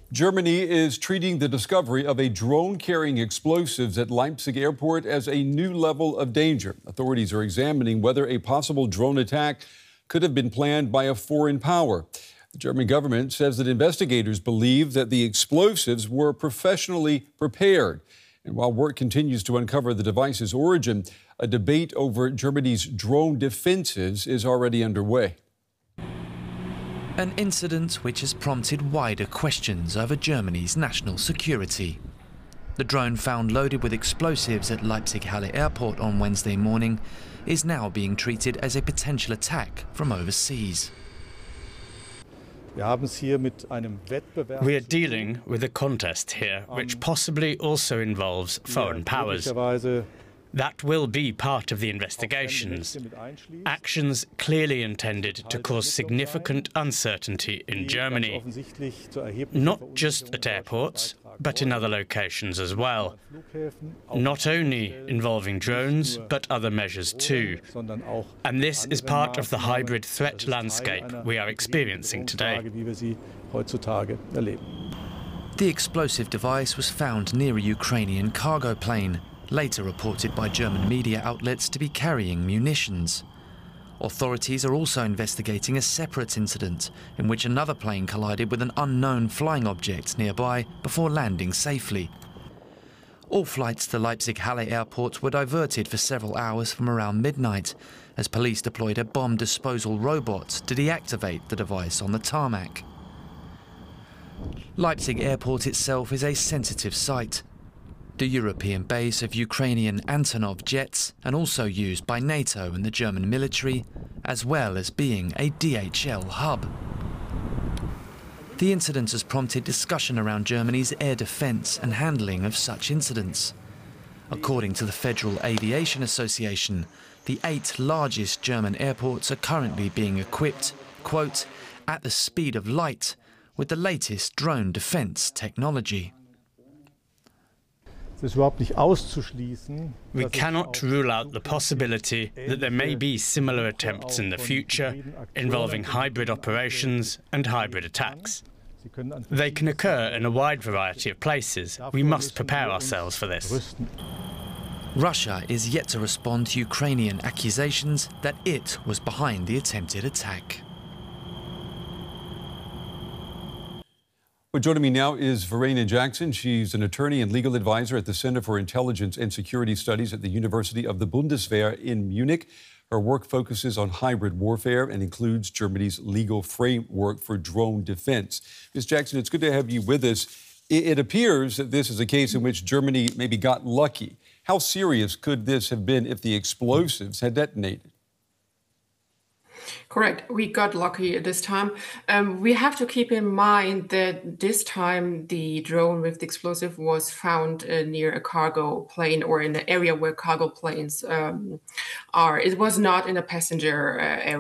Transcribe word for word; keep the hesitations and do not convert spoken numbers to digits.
Germany is treating the discovery of a drone carrying explosives at Leipzig airport as a new level of danger. Authorities are examining whether a possible drone attack could have been planned by a foreign power. The German government says that investigators believe that the explosives were professionally prepared. And while work continues to uncover the device's origin, a debate over Germany's drone defenses is already underway. An incident which has prompted wider questions over Germany's national security. The drone found loaded with explosives at Leipzig-Halle airport on Wednesday morning is now being treated as a potential attack from overseas. We are dealing with a contest here, which possibly also involves foreign powers. That will be part of the investigations. Actions clearly intended to cause significant uncertainty in Germany, not just at airports, but in other locations as well. Not only involving drones, but other measures too. And this is part of the hybrid threat landscape we are experiencing today. The explosive device was found near a Ukrainian cargo plane, later reported by German media outlets to be carrying munitions. Authorities are also investigating a separate incident in which another plane collided with an unknown flying object nearby before landing safely. All flights to Leipzig-Halle airport were diverted for several hours from around midnight as police deployed a bomb disposal robot to deactivate the device on the tarmac. Leipzig airport itself is a sensitive site. The European base of Ukrainian Antonov jets and also used by NATO and the German military, as well as being a D H L hub. The incident has prompted discussion around Germany's air defence and handling of such incidents. According to the Federal Aviation Association, the eight largest German airports are currently being equipped, quote, at the speed of light, with the latest drone defence technology. We cannot rule out the possibility that there may be similar attempts in the future involving hybrid operations and hybrid attacks. They can occur in a wide variety of places. We must prepare ourselves for this. Russia is yet to respond to Ukrainian accusations that it was behind the attempted attack. Well, joining me now is Verena Jackson. She's an attorney and legal advisor at the Center for Intelligence and Security Studies at the University of the Bundeswehr in Munich. Her work focuses on hybrid warfare and includes Germany's legal framework for drone defense. Miz Jackson, it's good to have you with us. It appears that this is a case in which Germany maybe got lucky. How serious could this have been if the explosives had detonated? Correct. We got lucky this time. Um, we have to keep in mind that this time the drone with the explosive was found uh, near a cargo plane or in the area where cargo planes um, are. It was not in a passenger uh, area.